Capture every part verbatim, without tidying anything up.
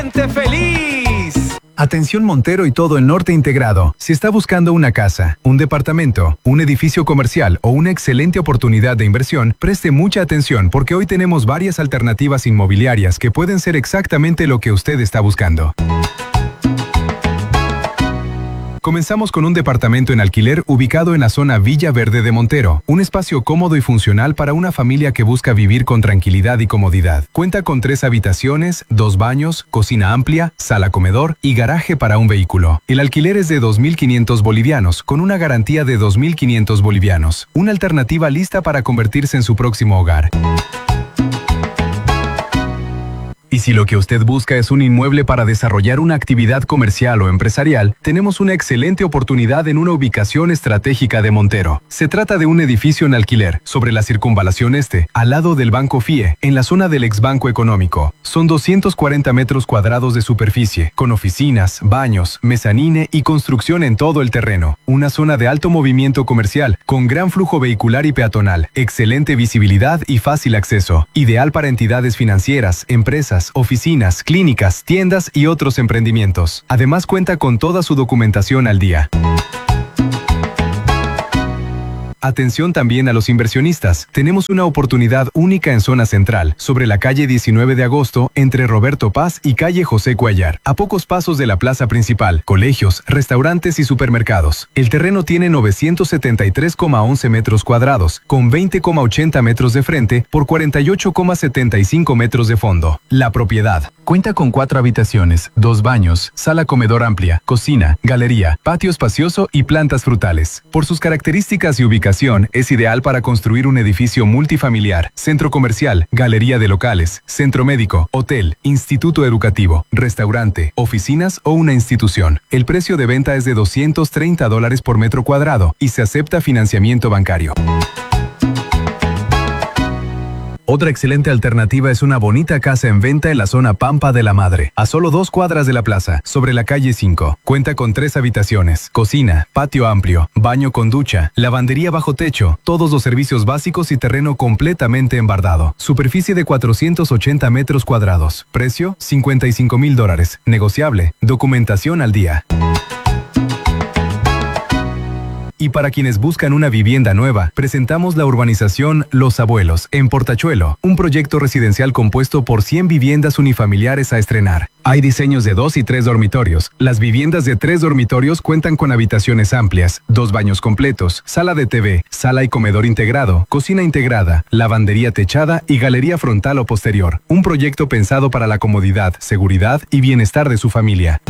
¡Gente feliz! Atención Montero y todo el norte integrado. Si está buscando una casa, un departamento, un edificio comercial o una excelente oportunidad de inversión, preste mucha atención porque hoy tenemos varias alternativas inmobiliarias que pueden ser exactamente lo que usted está buscando. Comenzamos con un departamento en alquiler ubicado en la zona Villa Verde de Montero, un espacio cómodo y funcional para una familia que busca vivir con tranquilidad y comodidad. Cuenta con tres habitaciones, dos baños, cocina amplia, sala comedor y garaje para un vehículo. El alquiler es de dos mil quinientos bolivianos, con una garantía de dos mil quinientos bolivianos. Una alternativa lista para convertirse en su próximo hogar. Y si lo que usted busca es un inmueble para desarrollar una actividad comercial o empresarial, tenemos una excelente oportunidad en una ubicación estratégica de Montero. Se trata de un edificio en alquiler, sobre la Circunvalación Este, al lado del Banco F I E, en la zona del Exbanco Económico. Son doscientos cuarenta metros cuadrados de superficie, con oficinas, baños, mezanine y construcción en todo el terreno. Una zona de alto movimiento comercial, con gran flujo vehicular y peatonal, excelente visibilidad y fácil acceso. Ideal para entidades financieras, empresas, oficinas, clínicas, tiendas y otros emprendimientos. Además cuenta con toda su documentación al día. Atención también a los inversionistas. Tenemos una oportunidad única en zona central, sobre la calle diecinueve de agosto, entre Roberto Paz y calle José Cuellar, a pocos pasos de la plaza principal, colegios, restaurantes y supermercados. El terreno tiene novecientos setenta y tres coma once metros cuadrados, con veinte coma ochenta metros de frente por cuarenta y ocho coma setenta y cinco metros de fondo. La propiedad cuenta con cuatro habitaciones, dos baños, sala comedor amplia, cocina, galería, patio espacioso y plantas frutales. Por sus características y ubicación, es ideal para construir un edificio multifamiliar, centro comercial, galería de locales, centro médico, hotel, instituto educativo, restaurante, oficinas o una institución. El precio de venta es de doscientos treinta dólares por metro cuadrado y se acepta financiamiento bancario. Otra excelente alternativa es una bonita casa en venta en la zona Pampa de la Madre, a solo dos cuadras de la plaza, sobre la calle cinco. Cuenta con tres habitaciones, cocina, patio amplio, baño con ducha, lavandería bajo techo, todos los servicios básicos y terreno completamente embardado. Superficie de cuatrocientos ochenta metros cuadrados. Precio, cincuenta y cinco mil dólares. Negociable. Documentación al día. Y para quienes buscan una vivienda nueva, presentamos la urbanización Los Abuelos, en Portachuelo, un proyecto residencial compuesto por cien viviendas unifamiliares a estrenar. Hay diseños de dos y tres dormitorios. Las viviendas de tres dormitorios cuentan con habitaciones amplias, dos baños completos, sala de T V, sala y comedor integrado, cocina integrada, lavandería techada y galería frontal o posterior. Un proyecto pensado para la comodidad, seguridad y bienestar de su familia.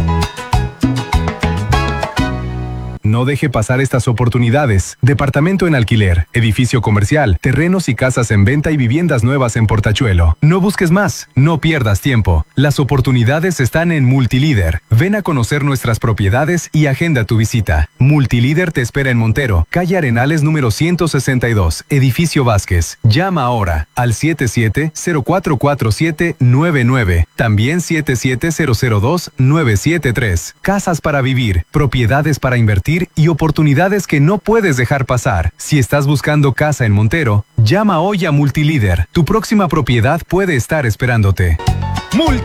No deje pasar estas oportunidades. Departamento en alquiler, edificio comercial, terrenos y casas en venta y viviendas nuevas en Portachuelo. No busques más, no pierdas tiempo. Las oportunidades están en Multilíder. Ven a conocer nuestras propiedades y agenda tu visita. Multilíder te espera en Montero, calle Arenales número ciento sesenta y dos, edificio Vázquez. Llama ahora al siete siete cero cuatro cuatro siete nueve nueve, también siete siete cero cero dos nueve siete tres. Casas para vivir, propiedades para invertir y oportunidades que no puedes dejar pasar. Si estás buscando casa en Montero, llama hoy a Multilíder. Tu próxima propiedad puede estar esperándote. Multilíder.